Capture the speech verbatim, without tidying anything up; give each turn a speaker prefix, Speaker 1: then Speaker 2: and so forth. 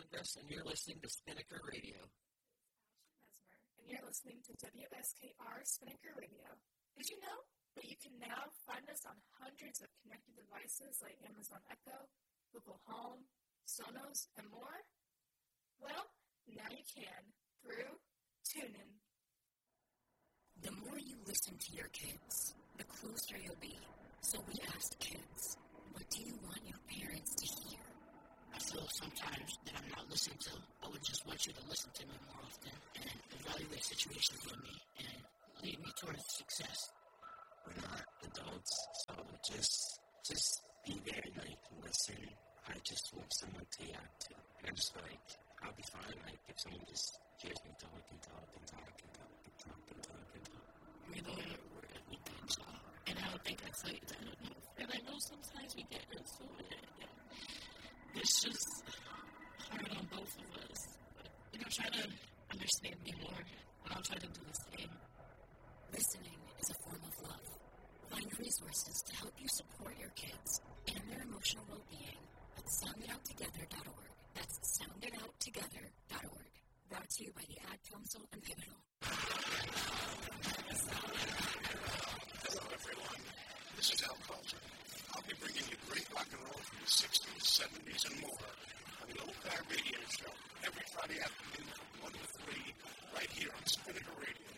Speaker 1: Congress, and you're listening to Spinnaker Radio.
Speaker 2: Mesmer, and you're listening to W S K R Spinnaker Radio. Did you know that you can now find us on hundreds of connected devices like Amazon Echo, Google Home, Sonos, and more? Well, now you can through TuneIn.
Speaker 3: The more you listen to your kids, the closer you'll be. So we asked kids, what do you want your parents to hear?
Speaker 4: I feel sometimes that I'm not listened to. I would just want you to listen to me more often and evaluate situations with me and lead me towards success.
Speaker 5: We're not adults, so just just be there and like listen. I just want someone to react to. And I just feel like I'll be fine like if someone just hears me talk and talk and talk and talk and talk and talk and talk.
Speaker 4: We know that we're a good job. And I don't think that's like that enough. And I know sometimes we get into it. It's just hard on both of us. But you know, try to understand me more. And I'll try to do the same.
Speaker 3: Listening is a form of love. Find resources to help you support your kids and their emotional well-being at sound it out together dot org. That's sound it out together dot org. Brought to you by the Ad Council and Pivotal.
Speaker 6: Hello, everyone. This is Al Culture. I'll be bringing you great rock and roll from the sixties, seventies, and more on the Old Guy Radio Show every Friday afternoon from one to three right here on Spinnaker Radio.